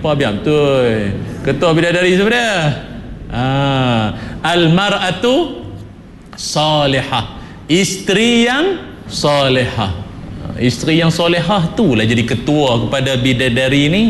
Apa biar betul. Ketua bidadari siapa dia? Al-mar'atu salihah. Isteri yang salihah. Isteri yang salihah tu lah jadi ketua kepada bidadari ni.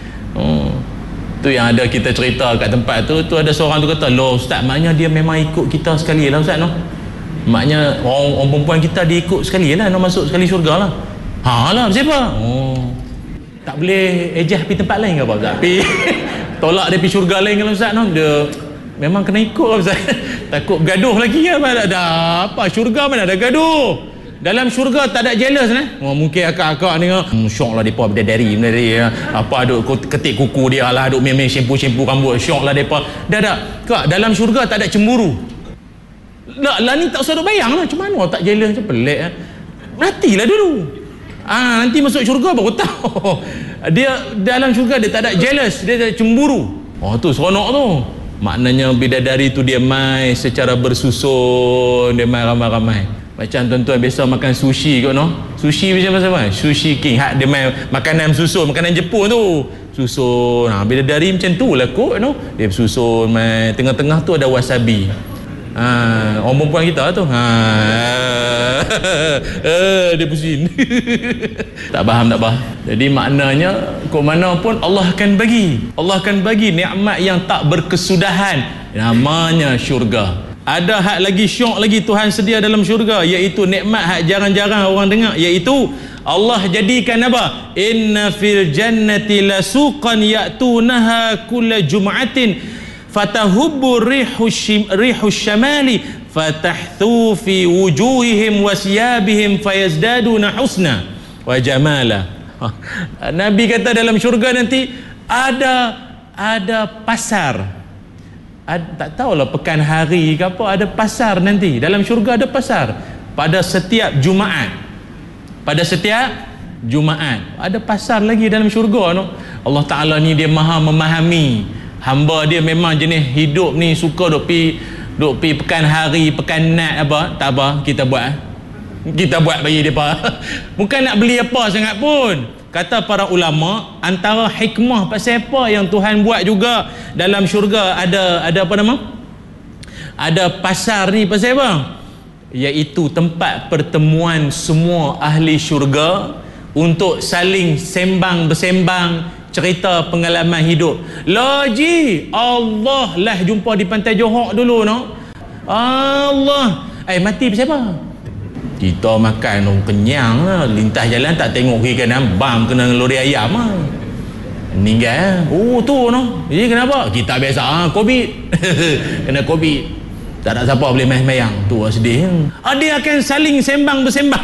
Tu yang ada kita cerita kat tempat tu ada seorang tu kata, "Loh ustaz, maknanya dia memang ikut kita sekali lah ustaz no. Maknanya orang perempuan kita dia ikut sekali lah, nak masuk sekali syurga lah." Ha lah, siapa? Tak boleh ejah pergi tempat lain ke apa ustaz? Pergi tolak dia pergi syurga lain kalau ustaz no. Dia memang kena ikut lah ustaz. Takut gaduh lagi ya. Ada apa syurga mana ada gaduh. Dalam syurga tak ada jealous mungkin akak-akak ni syok lah depa bidadari apa duk ketik kuku dia lah, duk main-main shampoo rambut, syok lah depa. Dah kak, dalam syurga tak ada cemburu. Lah ni tak usah duk bayang lah, macam mana tak jealous tu, pelik matilah dulu. Nanti masuk syurga baru tahu. Dia dalam syurga dia tak ada jealous, dia tak ada cemburu. Tu seronok tu. Maknanya bidadari tu dia mai secara bersusun, dia mai ramai-ramai. Macam tuan-tuan biasa makan sushi kot no. Sushi macam apa? Sushi King. Dia main makanan susun, makanan Jepun tu. Susun. Bidadari macam tu lah kot no. Dia susun main. Tengah-tengah tu ada wasabi. Orang perempuan kita tu. Dia pusing. Tak faham. Jadi maknanya kok mana pun Allah akan bagi. Allah akan bagi nikmat yang tak berkesudahan. Namanya syurga. Ada hak lagi syok lagi Tuhan sedia dalam syurga, iaitu nikmat hak jarang-jarang orang dengar, iaitu Allah jadikan apa? Inna fil jannati lasuqan ya'tunaha kulla jum'atin fatahubbu rihu syamali fatahthu fi wujuhihim wa siyabihim fayazdaduna husna wa jamala. Nabi kata dalam syurga nanti ada pasar. Tak tahulah pekan hari ke apa, ada pasar nanti. Dalam syurga ada pasar. Pada setiap Jumaat. Ada pasar lagi dalam syurga no. Allah Ta'ala ni dia maha memahami. Hamba dia memang jenis hidup ni suka duk pi pekan hari, pekan nat apa. Tak apa, kita buat bagi dia apa. Bukan nak beli apa sangat pun. Kata para ulama, antara hikmah pasal apa yang Tuhan buat juga dalam syurga ada apa nama? Ada pasar ni pasal apa? Iaitu tempat pertemuan semua ahli syurga untuk saling bersembang, cerita pengalaman hidup. Ji, Allah lah jumpa di pantai Johor dulu no. Allah, mati pasal apa? Kita makan kenyang lah, lintas jalan tak tengok kiri kanan, bam kena lori ayam lah, meninggal. Tu no. Jadi kenapa? Kita biasa COVID. Kena COVID, tak ada siapa boleh main-mayang. Tu lah sedih. Dia akan saling bersembang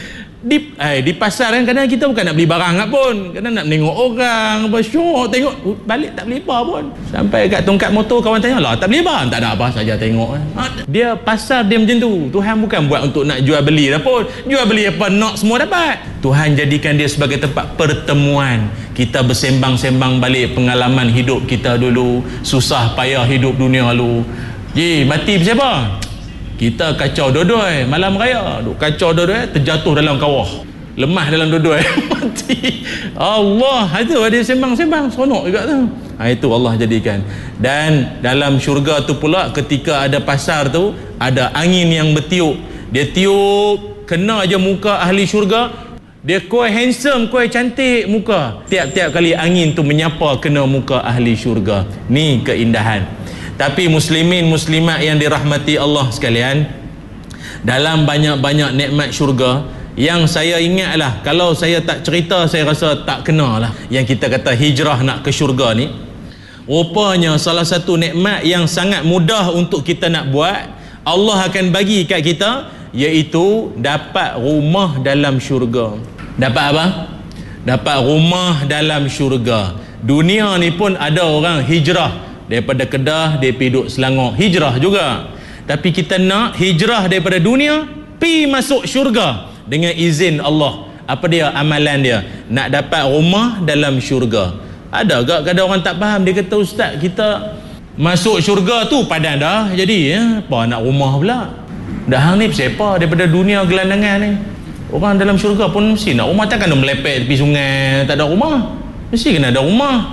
di pasar kan. Kadang kita bukan nak beli barang pun, kadang nak menengok orang apa, syok tengok, balik tak beli apa pun. Sampai kat tongkat motor kawan tanya, "Lah tak beli apa?" "Tak ada apa saja tengok." Dia pasar dia macam tu. Tuhan bukan buat untuk nak jual beli dah pun. Jual beli apa nak semua dapat. Tuhan jadikan dia sebagai tempat pertemuan. Kita bersembang-sembang balik pengalaman hidup kita dulu, susah payah hidup dunia lalu. Mati siapa? Kita kacau dua-dua malam raya, duk kacau dua-dua, terjatuh dalam kawah, lemah dalam dua-dua mati. Allah itu dia sembang-sembang, seronok juga tu. Itu Allah jadikan. Dan dalam syurga tu pula, ketika ada pasar tu, ada angin yang bertiup. Dia tiup kena aja muka ahli syurga, dia koi handsome, koi cantik muka. Tiap-tiap kali angin tu menyapa kena muka ahli syurga. Ni keindahan. Tapi muslimin muslimat yang dirahmati Allah sekalian, dalam banyak-banyak nikmat syurga, yang saya ingatlah, kalau saya tak cerita saya rasa tak kena lah, yang kita kata hijrah nak ke syurga ni. Rupanya salah satu nikmat yang sangat mudah untuk kita nak buat, Allah akan bagi kat kita, iaitu dapat rumah dalam syurga. Dapat apa? Dapat rumah dalam syurga. Dunia ni pun ada orang hijrah daripada Kedah, dia pergi duduk Selangor, hijrah juga. Tapi kita nak hijrah daripada dunia pergi masuk syurga dengan izin Allah. Apa dia amalan dia? Nak dapat rumah dalam syurga. Ada agak kadang orang tak faham, dia kata, "Ustaz, kita masuk syurga tu padan dah, jadi apa nak rumah pula? Dah hang ni siapa daripada dunia gelandangan ni? Orang dalam syurga pun mesti nak rumah, takkan dia melepet tepi sungai tak ada rumah. Mesti kena ada rumah."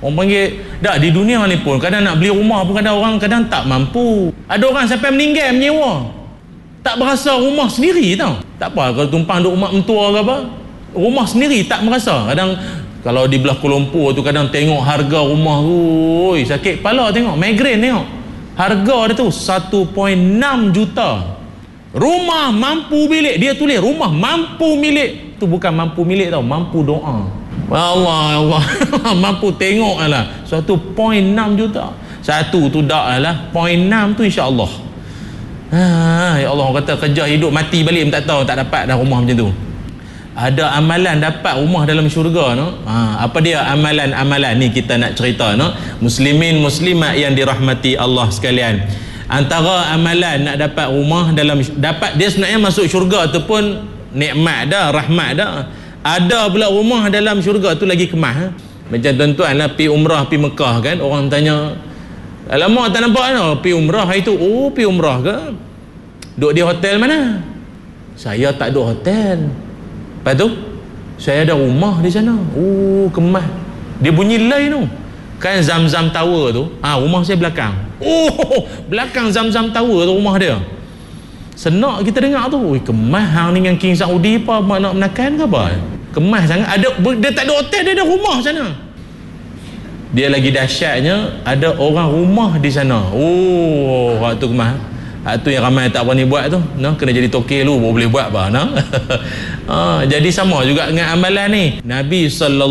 Orang panggil, dah di dunia ni pun kadang nak beli rumah pun kadang orang kadang tak mampu. Ada orang sampai meninggal menyewa, tak berasa rumah sendiri tau. Tak apa kalau tumpang duk rumah mentua ke apa, rumah sendiri tak merasa. Kadang kalau di belah Kuala Lumpur tu kadang tengok harga rumah tu, oi sakit kepala tengok, migraine tengok. Harga dia tu 1.6 juta. Rumah mampu milik, dia tulis rumah mampu milik. Tu bukan mampu milik tau, mampu doa. Allah Allah mampu tengok lah 1.6 juta. Satu tu dak lah, 0.6 tu insya-Allah. Ya Allah, orang kata kerja hidup mati balik tak tahu, tak dapat dah rumah macam tu. Ada amalan dapat rumah dalam syurga no. Apa dia amalan-amalan ni kita nak cerita no. Muslimin muslimat yang dirahmati Allah sekalian. Antara amalan nak dapat rumah dalam dapat dia sebenarnya masuk syurga tu pun nikmat dah, rahmat dah. Ada pula rumah dalam syurga tu lagi kemas. Macam tuan-tuan lah pi umrah, pi Mekah kan, orang tanya, alamak tak nampak no, pi umrah hari tu. Oh, pi umrah ke? Duduk di hotel mana? Saya tak duduk hotel. Lepas tu saya ada rumah di sana. Oh, kemas. Dia bunyi lain tu. Kan Zamzam Tower tu, rumah saya belakang. Oh, belakang Zamzam Tower tu rumah dia. Senak kita dengar tu, oi kemas hang ni dengan King Saudi apa nak menakan ke apa? Kemas sangat. Ada dia tak ada hotel, dia ada rumah sana. Dia lagi dahsyatnya ada orang rumah di sana. Oh, waktu kemas. Hak tu yang ramai tak berani buat tu. Nah, kena jadi tokek lu baru boleh buat apa nah. Jadi sama juga dengan amalan ni. Nabi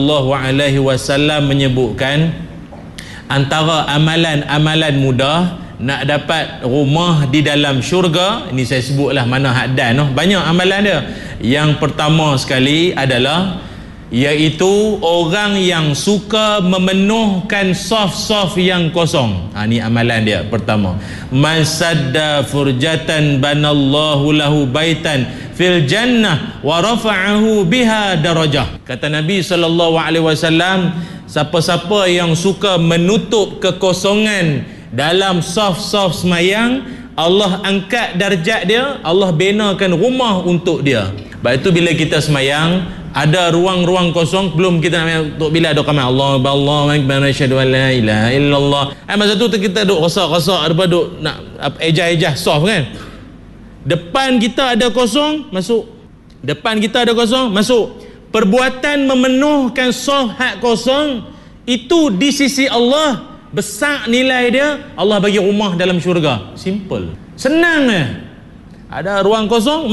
SAW menyebutkan antara amalan-amalan mudah nak dapat rumah di dalam syurga. Ini saya sebutlah mana haddan noh. Banyak amalan dia. Yang pertama sekali adalah iaitu orang yang suka memenuhkan saf-saf yang kosong. Ni amalan dia pertama. Man sadda furjatan banallahu lahu baitan fil jannah wa rafa'ahu biha darajah. Kata Nabi SAW, siapa-siapa yang suka menutup kekosongan dalam saf-saf semayang, Allah angkat darjat dia, Allah benakan rumah untuk dia. Sebab itu bila kita semayang ada ruang-ruang kosong, belum kita nak untuk bila ada kamar Allah akbar asyhadu an la ilaha illallah. Masa tu kita duk rosak-rosak ada duk nak ejah-ejah soft kan. Depan kita ada kosong, masuk. Depan kita ada kosong, masuk. Perbuatan memenuhkan soft hak kosong itu di sisi Allah besar nilai dia. Allah bagi rumah dalam syurga. Simple. Senang ada ruang kosong,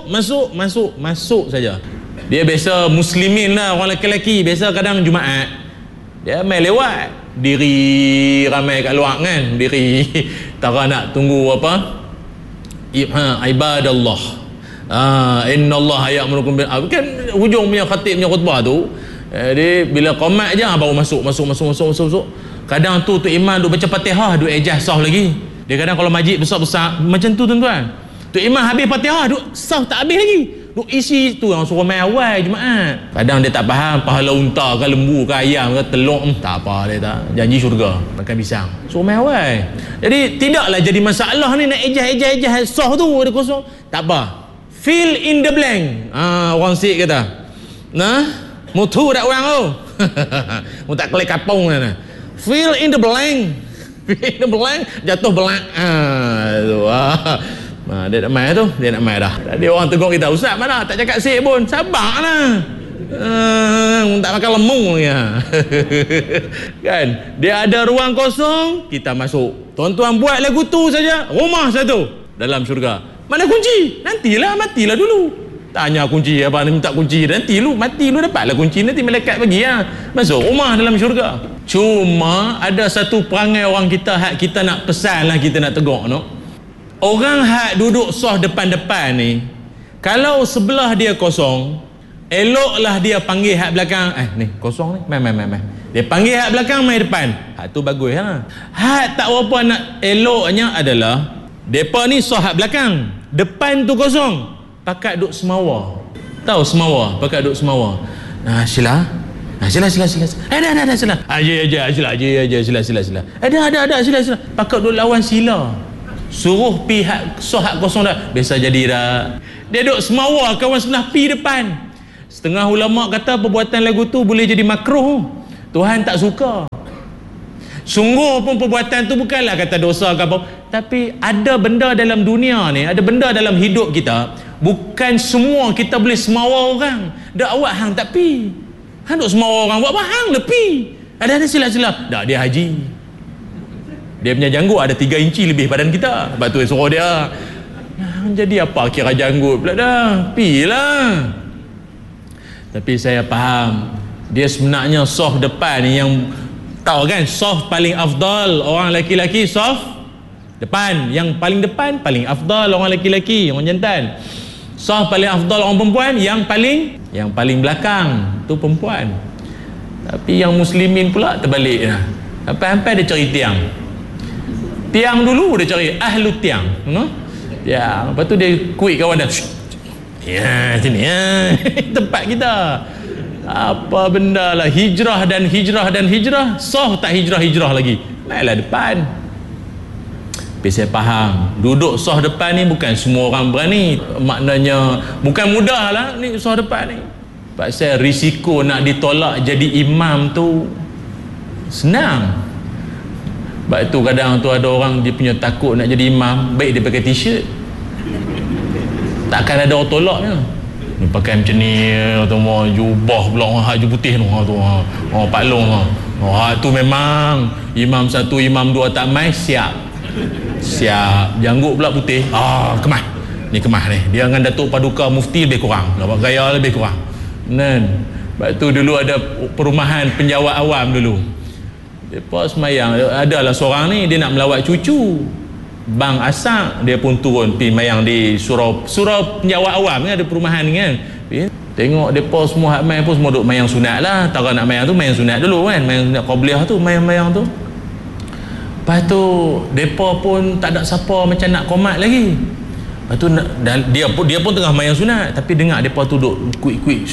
masuk saja. Dia biasa muslimin lah, orang lelaki biasa kadang Jumaat dia main lewat, diri ramai kat luar kan, diri tara nak tunggu apa ibadallah, innallaha ya'murukum bil kan hujung punya khatib punya khutbah tu. Dia bila qamat je baru masuk. Kadang tu imam duk baca Fatihah duk ejah sah lagi. Dia kadang kalau majlis besar-besar macam tu tuan-tuan, tu imam habis Fatihah duk sah tak habis lagi, duk isi tu yang suruh main awal Jumaat. Kadang dia tak faham pahala unta ke lembu ke ayam ke telur, tak apa dia tak janji syurga makan pisang, suruh main awal. Jadi tidaklah jadi masalah ni nak ejah sah tu ada kosong, tak apa, fill in the blank. Orang Sikh kata mutu dak orang tu mu tak kelek kapung kan, fill in the blank, jatuh belak. Dia nak main tu, dia nak main dah. Tadi orang tegur kita, ustaz mana tak cakap Sikh pun, sabarlah. Tak makan lemung ya. Kan? Dia ada ruang kosong, kita masuk. Tuan-tuan buat lagu tu saja, rumah satu dalam syurga. Mana kunci? Nantilah, matilah dulu. Tanya kunci apa, minta kunci, nanti lu mati lu dapatlah kunci, nanti malaikat bagi masuk rumah dalam syurga. Cuma ada satu perangai orang kita hak kita nak pesan lah, kita nak tegur no. Orang hak duduk sah depan-depan ni, kalau sebelah dia kosong, eloklah dia panggil hak belakang, ni kosong ni, main. Dia panggil hak belakang, main depan. Hak tu bagus lah. Hak tak berapa nak eloknya adalah depa ni sah hak belakang, depan tu kosong, pakat duk semawa. Tahu semawa, pakat duk semawa. Sila. Sila. Ada sila. Sila. Ada sila. Pakat duk lawan sila. Suruh pihak sohak kosong dah biasa jadi dah. Dia duk semawa kawan sebelah pi depan. Setengah ulama kata perbuatan lagu tu boleh jadi makruh. Tuhan tak suka. Sungguh pun perbuatan tu bukanlah kata dosa ke apa, tapi ada benda dalam dunia ni, ada benda dalam hidup kita, bukan semua kita boleh semawa orang. Dak awak hang tak pi. Hang duk semawa orang buat apa hang lepi. Ada silap-silap. Dak dia haji. Dia punya janggut ada 3 inci lebih badan kita. Sebab tu suruh dia. Jadi apa kira janggut pula dah. Pi lah. Tapi saya faham, dia sebenarnya soft depan ni yang tahu kan, soft paling afdal orang lelaki-lelaki, soft depan, yang paling depan paling afdal orang lelaki-lelaki, orang jantan. Soft paling afdal orang perempuan, yang paling belakang tu perempuan. Tapi yang muslimin pula terbalik lah. Sampai-sampai dia cari tiang dulu, dia cari ahlu tiang, tiang. Lepas tu dia kuik kawan dia, ya sini ya tempat kita. Apa benda lah, hijrah dan hijrah, soh tak hijrah lagi, naiklah depan. Tapi saya faham, duduk soh depan ni bukan semua orang berani. Maknanya bukan mudah lah ni soh depan ni. Sebab saya risiko nak ditolak jadi imam tu senang. Sebab tu kadang tu ada orang dia punya takut nak jadi imam, baik dia pakai t-shirt, takkan ada orang tolaknya. Ni pakai macam ni tu, jubah pula orang hak putih tu, Pak Long tu memang imam 1, imam 2 tak mai siap janggut pula putih, kemah ni dia dengan Datuk Paduka Mufti lebih kurang, nampak gaya lebih kurang kan. Sebab tu dulu ada perumahan penjawat awam dulu, depa semayang, adalah seorang ni dia nak melawat cucu Bang Asak, dia pun turun pergi mayang di surau penjawat awam kan, ada perumahan ni kan. Tengok depa semua hak main pun semua duk mayang sunat lah. Tara nak mayang tu mayang sunat dulu kan, mayang sunat qabliyah tu, mayang tu. Lepas tu depa pun tak ada siapa macam nak komat lagi. Lepas tu dia pun tengah mayang sunat, tapi dengar depa tu duk kuik-kuik.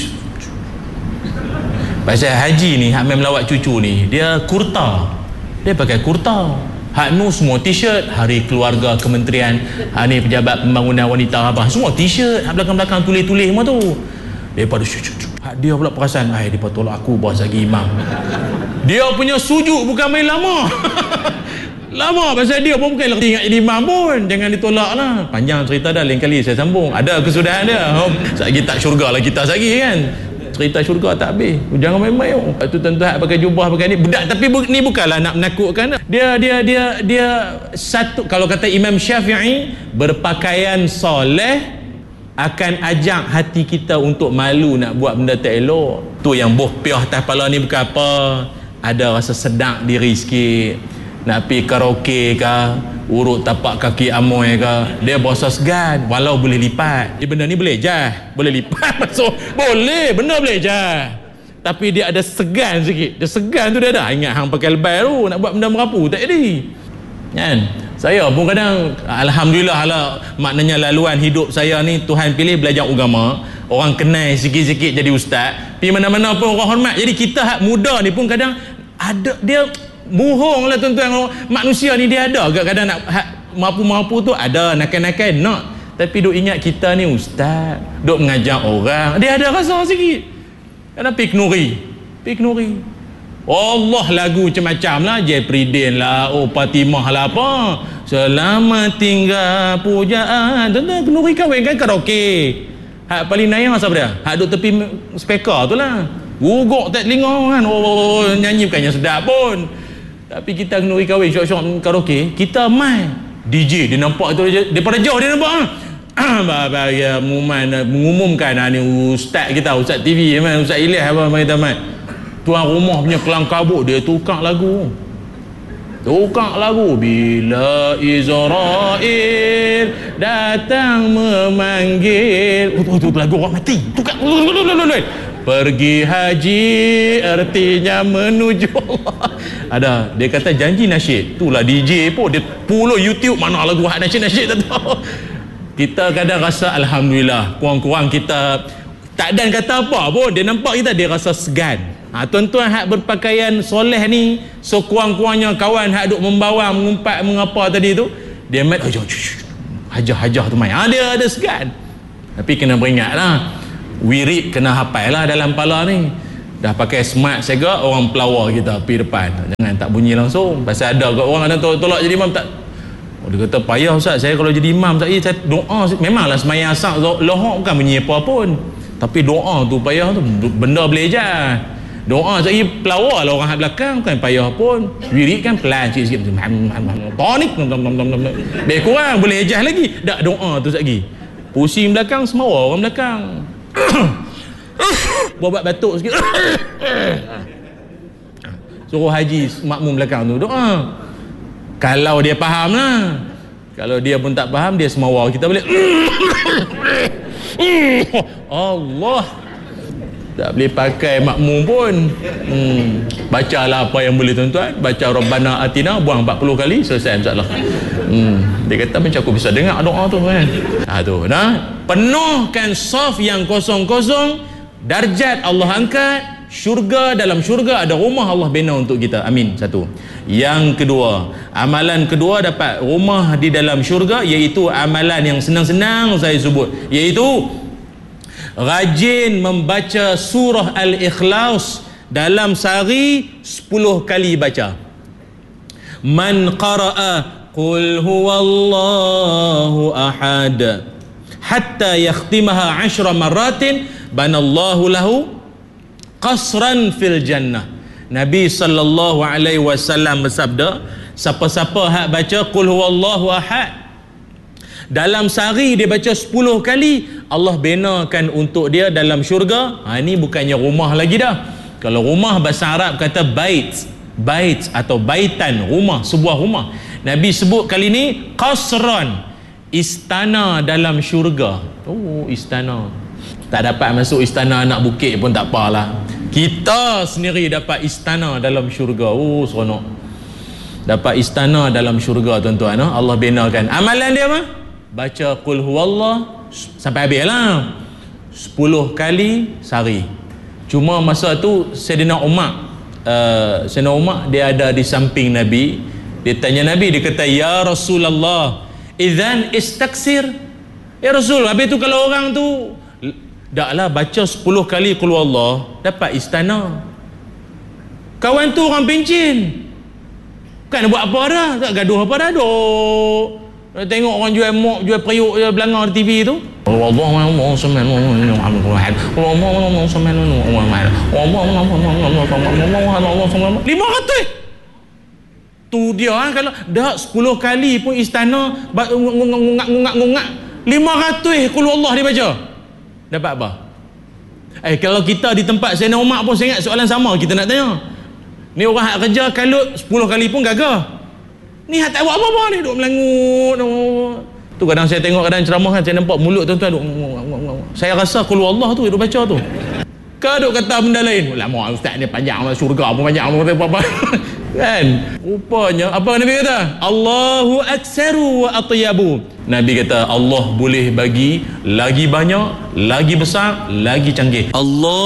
Pasal haji ni hak main melawat cucu ni, dia kurta. Dia pakai kurta. Hak nu semua t-shirt, Hari Keluarga Kementerian, ni Pejabat Pembangunan Wanita apa, semua t-shirt, hak belakang-belakang tulis-tulis semua tu. Depa hak dia pula perasan, depa tolak aku bos lagi imam. Dia punya sujud bukan main lama. Lama pasal dia pun bukan ingat jadi imam pun. Jangan ditolak lah. Panjang cerita dah, lain kali saya sambung. Ada kesudahan dia. Satgi tak syurga lah kita satgi kan. Cerita syurga tak habis. Jangan main-main. Lepas tu tuan-tuan pakai jubah pakai ni budak, tapi ni bukanlah nak menakutkan. Dia satu, kalau kata Imam Syafi'i, berpakaian soleh akan ajak hati kita untuk malu nak buat benda tak elok. Tu yang boh piah atas kepala ni bukan apa. Ada rasa sedap diri sikit. Nak pergi karaoke ke, urut tapak kaki amoy ke, dia berasa segan walau boleh lipat. Benda ni boleh jah, boleh lipat. So, boleh, benda boleh jah, tapi dia ada segan sikit. Dia segan tu dia ada. Ingat hang pakai lebay tu nak buat benda merapu tak jadi kan. Saya pun kadang alhamdulillah lah, maknanya laluan hidup saya ni Tuhan pilih belajar agama, orang kenal sikit-sikit jadi ustaz, pergi mana-mana pun orang hormat. Jadi kita hak muda ni pun kadang ada dia bohong lah tuan-tuan. Manusia ni dia ada kadang nak mampu-mampu tu, ada nakal-nakal nak, tapi duk ingat kita ni ustaz, duk mengajar orang, dia ada rasa sikit. Kadang pik nuri Allah lagu macam-macam lah, Jepridin lah, Fatimah lah apa, selamat tinggal pujaan, tuan-tuan nuri kahwin kan karaoke. Hak paling nayang siapa dia? Hak duk tepi speaker tu lah, guguk tak telinga kan, nyanyi bukannya sedap pun. Tapi kita nuri kahwin syok-syok karaoke, kita main DJ, dia nampak tu daripada jauh dia nampak ya mengumumkan ni ustaz kita, ustaz TV ustaz Ilyas apa kita main. Tuan rumah punya kelang kabut dia tukar lagu bila Israel datang memanggil. Tu lagu orang mati, tukar. Pergi haji artinya menuju Allah. Ada, dia kata janji nasyid. Itulah DJ pun dia follow YouTube, mana lagu hak nasyid tak tahu. Kita kadang rasa alhamdulillah, kurang-kurang kita tak dan kata apa pun, dia nampak kita dia rasa segan. Tuan-tuan hak berpakaian soleh ni, so kurang-kurangnya kawan hak duk membawa mengumpat mengapa tadi tu, dia mat hajah tu main. Dia ada segan. Tapi kena beringatlah, wirid kena hafal lah dalam kepala ni. Dah pakai smart segak, orang pelawar kita pergi depan. Jangan tak bunyi langsung. Pasal ada kat orang ada tolak jadi imam tak. Dia kata payah Ustaz, saya kalau jadi imam tak saya doa, memanglah semayang asar lohok bukan bunyi apa pun, tapi doa tu payah tu, benda boleh je. Doa saya pelawar lah orang kat belakang, bukan payah pun. Wirid kan pelan sikit-sikit, tonik lebih kurang boleh ejah lagi. Tak doa tu lagi pusing belakang, semua orang belakang buat batuk sikit suruh haji makmum belakang tu doa. Kalau dia faham lah, kalau dia pun tak faham, dia semua kita boleh Allah tak boleh pakai makmum pun. Bacalah apa yang boleh tuan-tuan, baca Rabbana Atina, buang 40 kali, selesai masalah. Dia kata macam aku bisa dengar doa tu kan. Tu nah, penuhkan saf yang kosong-kosong, darjat Allah angkat, syurga, dalam syurga ada rumah Allah bina untuk kita. Amin. Satu. Yang kedua, amalan kedua dapat rumah di dalam syurga, iaitu amalan yang senang-senang saya sebut, iaitu rajin membaca surah Al-Ikhlas dalam sehari 10 kali baca. Man qara'a qul huwallahu ahad hatta yakhtimaha 10 maratin banallahu lahu qasran fil jannah. Nabi sallallahu alaihi wasallam bersabda, siapa-siapa hak baca qul huwallahu ahad dalam sehari dia baca 10 kali, Allah benakan untuk dia dalam syurga. Ini bukannya rumah lagi dah. Kalau rumah bahasa Arab kata bait, bait atau baitan, rumah, sebuah rumah. Nabi sebut kali ni qasran, istana dalam syurga. Istana. Tak dapat masuk istana anak bukit pun tak apalah, kita sendiri dapat istana dalam syurga. Seronok dapat istana dalam syurga tuan-tuan. Allah benakan. Amalan dia apa? Baca qul huwallah sampai habis lah 10 kali sehari. Cuma masa tu Sayyidina Umar dia ada di samping Nabi. Dia tanya Nabi, dia kata, ya Rasulullah, idzan istaksir. Ya Rasul, habis tu kalau orang tu daklah baca 10 kali qul huwallah dapat istana. Kawan tu orang pencin, kan buat apa dah, tak gaduh apa dah, duk tengok orang jual mok, jual periuk, jual belanga di TV tu. Tu dia kalau dah 10 kali pun istana ngungak-ngungak 500 qul Allah dia baca, dapat apa? Kalau kita di tempat Sayyidina Umar pun saya ingat soalan sama kita nak tanya. Ni orang hak kerja kalut 10 kali pun gagah. Ni hak tak buat apa-apa ni, duk melangut. Tu kadang saya tengok, kadang ceramah kan saya nampak mulut tuan-tuan duk, saya rasa qul Allah tu duk baca tu. Kau duk kata benda lain. Lama ustaz ni panjang, syurga pun panjang apa-apa. Kan? Rupanya apa Nabi kata? Allahu aktsaru wa atyabu. Nabi kata Allah boleh bagi lagi banyak, lagi besar, lagi canggih. Allah